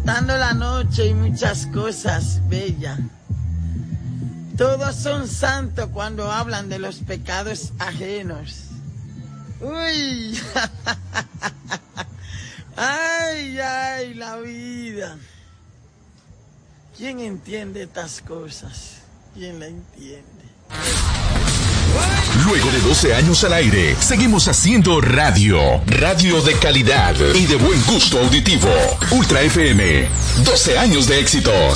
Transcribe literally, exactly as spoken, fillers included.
disfrutando la noche y muchas cosas bellas. Todos son santos cuando hablan de los pecados ajenos. Uy, ay, ay, la vida. ¿Quién entiende estas cosas? ¿Quién la entiende? Luego de doce años al aire, seguimos haciendo radio. Radio de calidad y de buen gusto auditivo. Ultra F M. doce años de éxitos.